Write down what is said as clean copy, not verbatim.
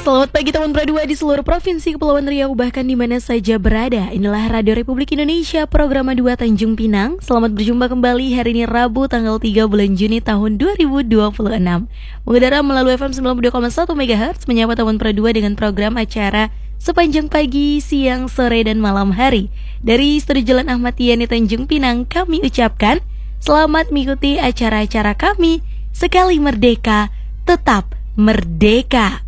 Selamat pagi teman Pro2 di seluruh provinsi Kepulauan Riau bahkan di mana saja berada. Inilah Radio Republik Indonesia program 2 Tanjung Pinang. Selamat berjumpa kembali hari ini Rabu tanggal 3 bulan Juni tahun 2026. Mengudara melalui FM 92,1 MHz menyapa teman Pro2 dengan program acara sepanjang pagi, siang, sore dan malam hari. Dari Studio Jalan Ahmad Yani Tanjung Pinang kami ucapkan selamat mengikuti acara-acara kami. Sekali merdeka, tetap merdeka.